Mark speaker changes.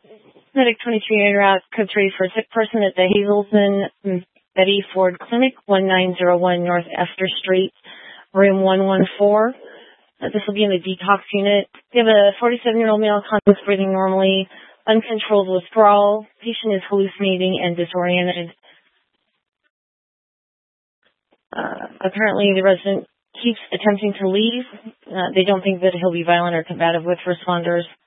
Speaker 1: Medic 23 Iraq, code 3 for a sick person at the Hazelton Betty Ford Clinic, 1901 North Esther Street, room 114. This will be in the detox unit. We have a 47-year-old male, conscious, breathing normally, uncontrolled withdrawal. Patient is hallucinating and disoriented. Apparently the resident keeps attempting to leave. They don't think that he'll be violent or combative with responders.